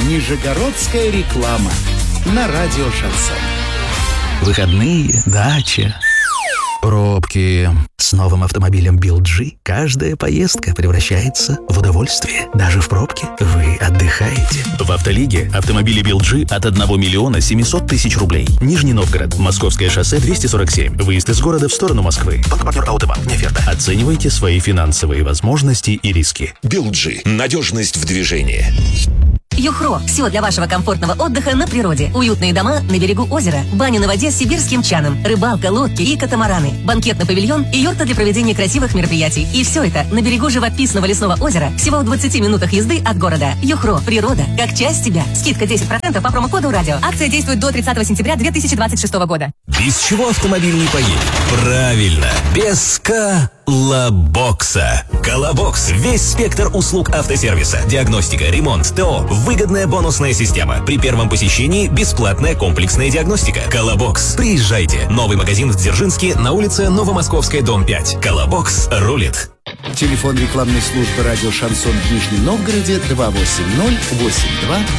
Нижегородская реклама на радио «Шансон». Выходные, дача, пробки. С новым автомобилем BYD каждая поездка превращается в удовольствие. Даже в пробке вы отдыхаете. В Автолиге автомобили BYD от 1 миллиона 700 тысяч рублей. Нижний Новгород, Московское шоссе 247. Выезд из города в сторону Москвы. Банк-партнер Autobank. Неферта. Оценивайте свои финансовые возможности и риски. BYD. Надежность в движении. Юхро. Все для вашего комфортного отдыха на природе. Уютные дома на берегу озера, баня на воде с сибирским чаном, рыбалка, лодки и катамараны, банкетный павильон и юрта для проведения красивых мероприятий. И все это на берегу живописного лесного озера, всего в 20 минутах езды от города. Юхро. Природа. Как часть тебя. Скидка 10% по промокоду радио. Акция действует до 30 сентября 2026 года. Без чего автомобиль не поедет? Правильно. Без Колобокса. Колобокс. Весь спектр услуг автосервиса. Диагностика, ремонт, ТО. Выгодная бонусная система. При первом посещении бесплатная комплексная диагностика. Колобокс. Приезжайте. Новый магазин в Дзержинске на улице Новомосковская, дом 5. Колобокс рулит. Телефон рекламной службы радио «Шансон» в Нижнем Новгороде 280-82-82.